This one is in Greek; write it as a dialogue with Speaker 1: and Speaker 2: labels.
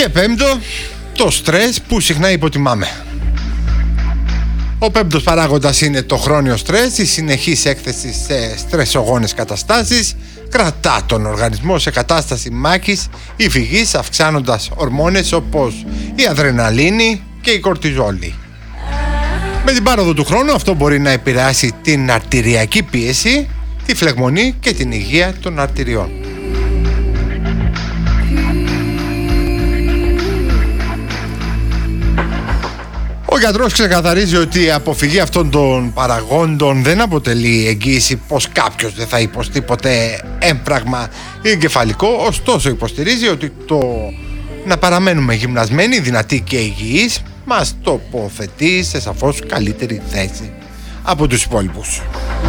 Speaker 1: Και πέμπτο, το στρες που συχνά υποτιμάμε. Ο πέμπτος παράγοντας είναι το χρόνιο στρες. Η συνεχής έκθεση σε στρεσογόνες καταστάσεις κρατά τον οργανισμό σε κατάσταση μάχης ή φυγής, αυξάνοντας ορμόνες όπως η αδρεναλίνη και η κορτιζόλη. Με την πάροδο του χρόνου αυτό μπορεί να επηρεάσει την αρτηριακή πίεση, τη φλεγμονή και την υγεία των αρτηριών. Ο γιατρός ξεκαθαρίζει ότι η αποφυγή αυτών των παραγόντων δεν αποτελεί εγγύηση πως κάποιος δεν θα υποστεί ποτέ έμπραγμα ή εγκεφαλικό, ωστόσο υποστηρίζει ότι το να παραμένουμε γυμνασμένοι, δυνατοί και υγιείς μας τοποθετεί σε σαφώς καλύτερη θέση από τους υπόλοιπους.